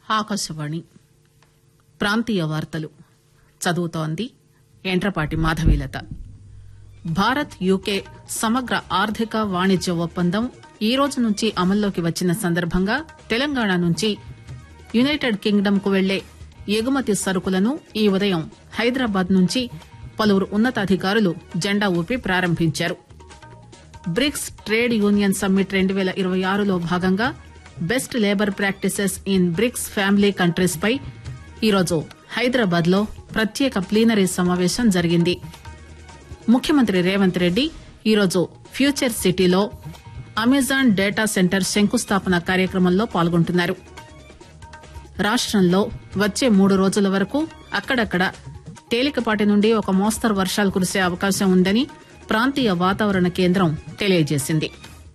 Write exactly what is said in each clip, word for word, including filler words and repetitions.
ఆకాశవాణి ప్రాంతీయ వార్తలు చదువుతోంది ఎంట్రపాటి మాధవీలత. భారత్ యూకే సమగ్ర ఆర్థిక వాణిజ్య ఒప్పందం ఈ రోజు నుంచి అమల్లోకి వచ్చిన సందర్భంగా తెలంగాణ నుంచి యునైటెడ్ కింగ్డమ్ కు వెళ్లే ఎగుమతి సరుకులను ఈ ఉదయం హైదరాబాద్ నుంచి పలువురు ఉన్నతాధికారులు జెండా ఊపి ప్రారంభించారు. బ్రిక్స్ ట్రేడ్ యూనియన్ సమ్మిట్ రెండు పేల ఇరవై ఆరులో భాగంగా best labour practices in bricks family countries పై ఈరోజు హైదరాబాద్ లో ప్రత్యేక ప్లీనరీ సమావేశం జరిగింది. ముఖ్యమంత్రి రేవంత్ రెడ్డి ఈరోజు ఫ్యూచర్ సిటీలో అమెజాన్ డేటా సెంటర్ శంకుస్థాపన కార్యక్రమంలో పాల్గొంటున్నారు. రాష్టంలో వచ్చే మూడు రోజుల వరకు అక్కడక్కడ తేలికపాటి నుండి ఒక మోస్తరు వర్షాలు కురిసే అవకాశం ఉందని ప్రాంతీయ వాతావరణ కేంద్రం తెలియజేసింది.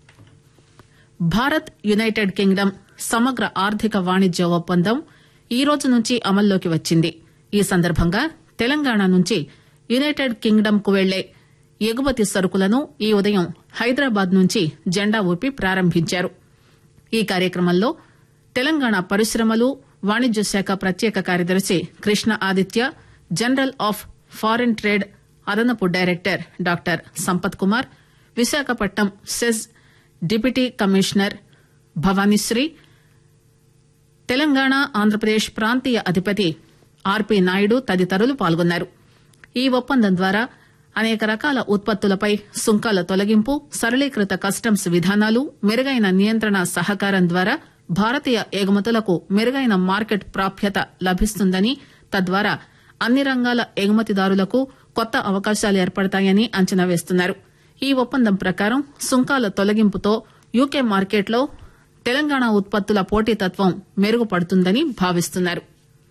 భారత్ యునైటెడ్ కింగ్డమ్ సమగ్ర ఆర్థిక వాణిజ్య ఒప్పందం ఈ రోజు నుంచి అమల్లోకి వచ్చింది. ఈ సందర్భంగా తెలంగాణ నుంచి యునైటెడ్ కింగ్డమ్ కు వెళ్లే ఎగుమతి సరుకులను ఈ ఉదయం హైదరాబాద్ నుంచి జెండా ఊపి ప్రారంభించారు. ఈ కార్యక్రమంలో తెలంగాణ పరిశ్రమలు వాణిజ్య శాఖ ప్రత్యేక కార్యదర్శి Krishna Aditya, general of foreign trade అదనపు director doctor Sampath Kumar, Visakhapatnam SEZ deputy commissioner Bhavani Sri, Telangana Andhra Pradesh ప్రాంతీయ అధిపతి ఆర్పీ నాయుడు తదితరులు పాల్గొన్నారు. ఈ ఒప్పందం ద్వారా అనేక రకాల ఉత్పత్తులపై సుంకాల తొలగింపు, సరళీకృత కస్టమ్స్ విధానాలు, మెరుగైన నియంత్రణ సహకారం ద్వారా భారతీయ ఎగుమతులకు మెరుగైన మార్కెట్ ప్రాప్యత లభిస్తుందని, తద్వారా అన్ని రంగాల ఎగుమతిదారులకు కొత్త అవకాశాలు ఏర్పడతాయని అంచనా వేస్తున్నారు. ఈ ఒప్పందం ప్రకారం సుంకాల తొలగింపుతో యూకే మార్కెట్లో తెలంగాణ ఉత్పత్తుల పోటీతత్వం మెరుగుపడుతుందని భావిస్తున్నారు.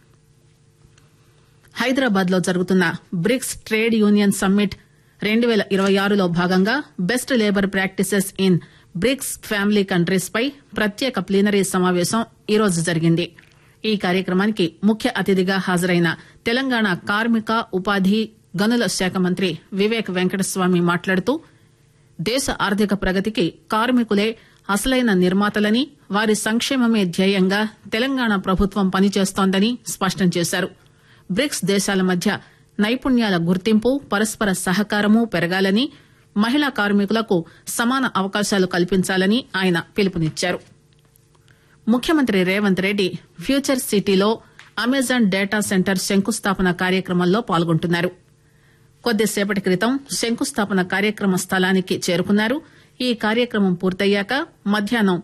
హైదరాబాద్ లో జరుగుతున్న బ్రిక్స్ ట్రేడ్ యూనియన్ సమ్మిట్ రెండు పేల ఇరవై ఆరులో భాగంగా best labour practices in bricks family countries పై ప్రత్యేక ప్లీనరీ సమావేశం ఈరోజు జరిగింది. ఈ కార్యక్రమానికి ముఖ్య అతిథిగా హాజరైన తెలంగాణ కార్మిక ఉపాధి గనుల శాఖ మంత్రి వివేక్ వెంకటస్వామి మాట్లాడుతూ, దేశ ఆర్థిక ప్రగతికి కార్మికులే అసలైన నిర్మాతలని, వారి సంక్షేమమే ధ్యేయంగా తెలంగాణ ప్రభుత్వం పనిచేస్తోందని స్పష్టం చేశారు. బ్రిక్స్ దేశాల మధ్య నైపుణ్యాల గుర్తింపు, పరస్పర సహకారమూ పెరగాలని, మహిళా కార్మికులకు సమాన అవకాశాలు కల్పించాలని ఆయన పిలుపునిచ్చారు. ముఖ్యమంత్రి రేవంత్ రెడ్డి ఫ్యూచర్ సిటీలో అమెజాన్ డేటా సెంటర్ శంకుస్థాపన కార్యక్రమంలో పాల్గొంటున్నారు. కొద్దిసేపటి క్రితం శంకుస్థాపన కార్యక్రమ స్థలానికి చేరుకున్నారు. ఈ కార్యక్రమం పూర్తయ్యాక మధ్యాహ్నం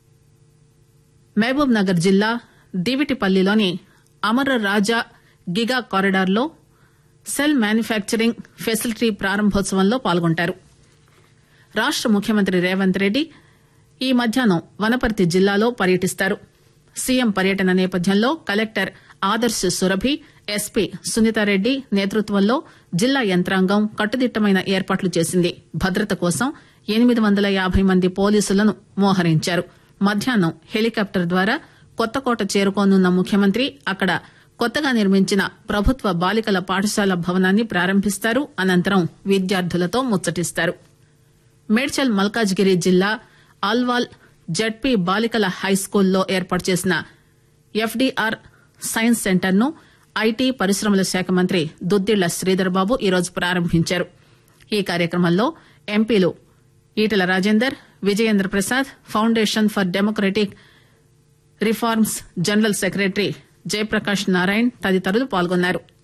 మహబూబ్ నగర్ జిల్లా దివిటిపల్లిలోని అమర రాజా గిగా కారిడార్ లో సెల్ మ్యానుఫ్యాక్చరింగ్ ఫెసిలిటీ ప్రారంభోత్సవంలో పాల్గొంటారు. రాష్ట ముఖ్యమంత్రి రేవంత్ రెడ్డి ఈ మధ్యాహ్నం వనపర్తి జిల్లాలో పర్యటిస్తారు. సీఎం పర్యటన నేపథ్యంలో కలెక్టర్ ఆదర్శ్ సురభి, ఎస్పీ సునీతారెడ్డి నేతృత్వంలో జిల్లా యంత్రాంగం కట్టుదిట్టమైన ఏర్పాట్లు చేసింది. భద్రత కోసం ఎనిమిది వందల యాభై మంది పోలీసులను మోహరించారు. మధ్యాహ్నం హెలికాప్టర్ ద్వారా కొత్తకోట చేరుకోనున్న ముఖ్యమంత్రి అక్కడ కొత్తగా నిర్మించిన ప్రభుత్వ బాలికల పాఠశాల భవనాన్ని ప్రారంభిస్తారు. అనంతరం విద్యార్థులతో ముచ్చటిస్తారు. మేడ్చల్ మల్కాజ్గిరి జిల్లా ఆల్వాల్ జడ్పీ బాలికల హైస్కూల్లో ఏర్పాటు చేసిన ఎఫ్డీఆర్ సైన్స్ సెంటర్ ను ఐటీ పరిశ్రమల శాఖ మంత్రి దుద్దిళ్ల శ్రీధర్ బాబు ఈరోజు ప్రారంభించారు. ఈ కార్యక్రమంలో ఎంపీలు Etela Rajender, Vijayendra Prasad, foundation for democratic reforms general secretary Jayaprakash Narayan తదితరులు పాల్గొన్నారు.